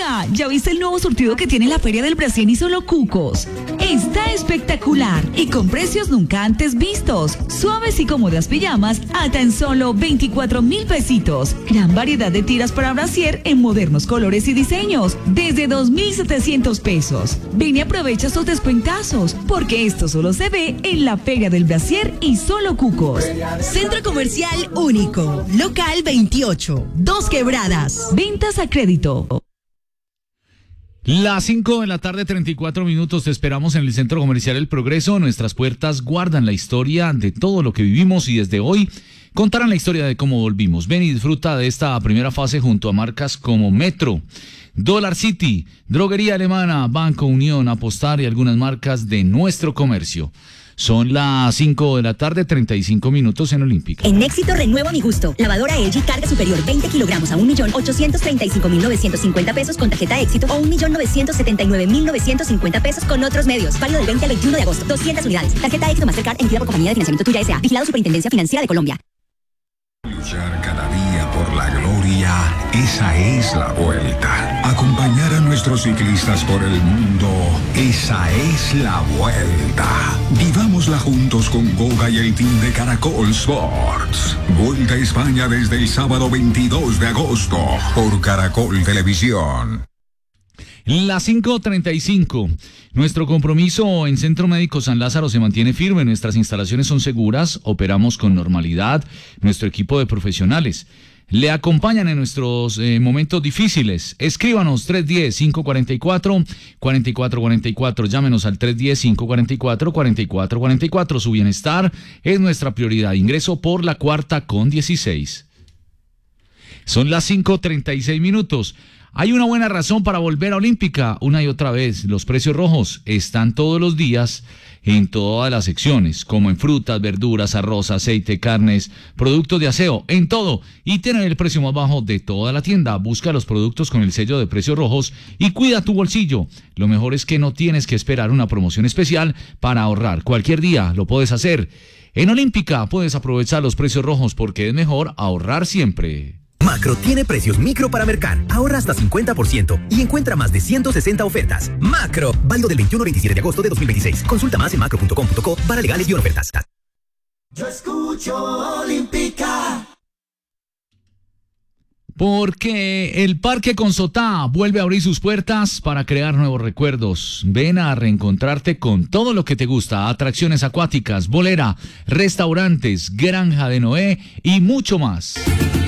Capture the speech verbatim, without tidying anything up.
Amiga, ¿ya viste el nuevo surtido que tiene la Feria del Brasier y Solo Cucos? Está espectacular y con precios nunca antes vistos. Suaves y cómodas pijamas a tan solo veinticuatro mil pesitos. Gran variedad de tiras para brasier en modernos colores y diseños, desde dos mil setecientos pesos. Ven y aprovecha estos descuentazos, porque esto solo se ve en la Feria del Brasier y Solo Cucos. Centro Comercial Único, local veintiocho, Dos Quebradas. Ventas a crédito. Las cinco de la tarde, treinta y cuatro minutos, te esperamos en el Centro Comercial El Progreso. Nuestras puertas guardan la historia de todo lo que vivimos y desde hoy contarán la historia de cómo volvimos. Ven y disfruta de esta primera fase junto a marcas como Metro, Dollar City, Droguería Alemana, Banco Unión, Apostar y algunas marcas de nuestro comercio. Son las cinco de la tarde, treinta y cinco minutos en Olímpica. En Éxito renuevo a mi gusto. Lavadora L G carga superior veinte kilogramos a un millón ochocientos treinta y cinco mil novecientos cincuenta pesos con tarjeta Éxito o un millón novecientos setenta y nueve mil novecientos cincuenta pesos con otros medios. Válido del veinte al veintiuno de agosto. doscientas unidades. Tarjeta Éxito Mastercard emitida por Compañía de Financiamiento Tuya S A. Vigilado Superintendencia Financiera de Colombia. Luchar cada día por la gloria, esa es la vuelta. Acompañar a nuestros ciclistas por el mundo, esa es la vuelta. Vivámosla juntos con Goga y el team de Caracol Sports. Vuelta a España desde el sábado veintidós de agosto por Caracol Televisión. Las cinco treinta y cinco. Nuestro compromiso en Centro Médico San Lázaro se mantiene firme. Nuestras instalaciones son seguras, operamos con normalidad. Nuestro equipo de profesionales le acompañan en nuestros eh, momentos difíciles. Escríbanos tres uno cero, cinco cuatro cuatro, cuatro cuatro cuatro cuatro. Llámenos al tres uno cero, cinco cuatro cuatro, cuatro cuatro cuatro cuatro. Su bienestar es nuestra prioridad. Ingreso por la cuarta con dieciséis. Son las cinco treinta y seis minutos. Hay una buena razón para volver a Olímpica una y otra vez. Los precios rojos están todos los días en todas las secciones, como en frutas, verduras, arroz, aceite, carnes, productos de aseo, en todo. Y tienen el precio más bajo de toda la tienda. Busca los productos con el sello de precios rojos y cuida tu bolsillo. Lo mejor es que no tienes que esperar una promoción especial para ahorrar. Cualquier día lo puedes hacer. En Olímpica puedes aprovechar los precios rojos porque es mejor ahorrar siempre. Macro tiene precios micro para mercar. Ahorra hasta cincuenta por ciento y encuentra más de ciento sesenta ofertas. Macro, válido del veintiuno al veintisiete de agosto de dos mil veintiséis. Consulta más en macro punto com punto co para legales y ofertas. Yo escucho Olímpica. Porque el Parque Consotá vuelve a abrir sus puertas para crear nuevos recuerdos. Ven a reencontrarte con todo lo que te gusta: atracciones acuáticas, bolera, restaurantes, granja de Noé y mucho más.